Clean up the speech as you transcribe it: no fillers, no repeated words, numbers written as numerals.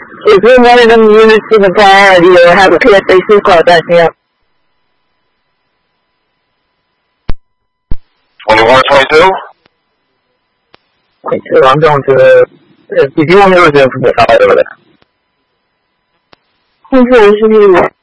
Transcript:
Is it one of them units in the car, or do you have a PSAC card back there? 2122? 22, I'm going to did you want me to resume from the top over there? 24 是那个